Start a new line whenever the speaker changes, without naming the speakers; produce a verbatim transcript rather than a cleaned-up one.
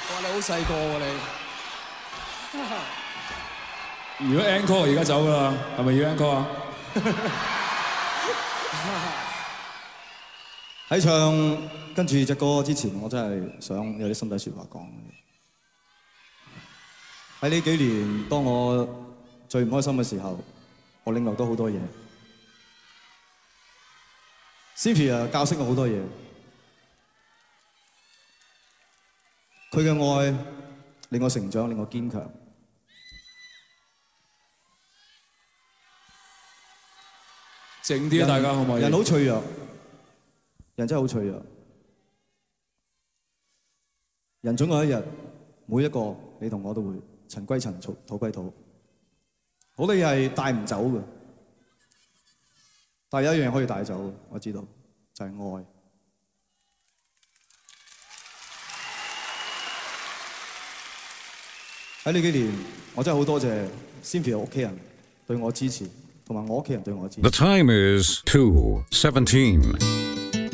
哇！你好細個喎你。
如果 encore 而家走㗎啦，係咪要 encore 啊？
喺唱跟住隻歌之前，我真係想有啲心底説話講。喺呢幾年，當我最唔開心嘅時候，我領略到好多嘢。Cynthia 教識我好多嘢，佢嘅愛令我成長，令我堅強。
靜啲啊，大家可唔可以？
人好脆弱，人真係好脆弱。人總有一日，每一個你同我都會塵歸塵，土土歸土。好多嘢係帶唔走嘅，但係有一樣嘢可以帶走嘅，我知道就係愛。喺呢幾年，我真係好多謝 Cynthia 屋企人對我支持，同埋我屋企人對我支持。
The time is two seventeen.